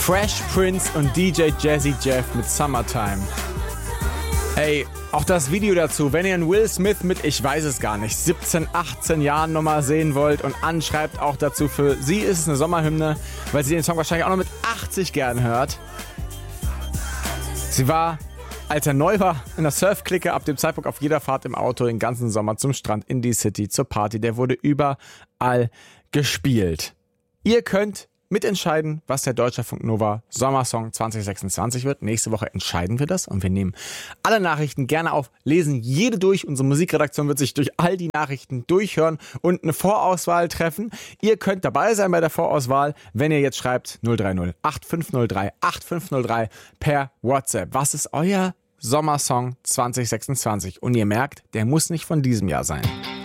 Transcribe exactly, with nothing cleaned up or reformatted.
Fresh Prince und D J Jazzy Jeff mit Summertime. Ey, auch das Video dazu, wenn ihr einen Will Smith mit, ich weiß es gar nicht, siebzehn, achtzehn Jahren nochmal sehen wollt und anschreibt auch dazu, für sie ist es eine Sommerhymne, weil sie den Song wahrscheinlich auch noch mit achtzig gern hört. Sie war, als er neu war, in der Surfklicke ab dem Zeitpunkt auf jeder Fahrt im Auto den ganzen Sommer zum Strand, in die City, zur Party. Der wurde überall gespielt. Ihr könnt mitentscheiden, was der Deutschlandfunk Nova Sommersong zwanzig sechsundzwanzig wird. Nächste Woche entscheiden wir das und wir nehmen alle Nachrichten gerne auf, lesen jede durch. Unsere Musikredaktion wird sich durch all die Nachrichten durchhören und eine Vorauswahl treffen. Ihr könnt dabei sein bei der Vorauswahl, wenn ihr jetzt schreibt null drei null acht fünf null drei acht fünf null drei per WhatsApp. Was ist euer Sommersong zwanzig sechsundzwanzig? Und ihr merkt, der muss nicht von diesem Jahr sein.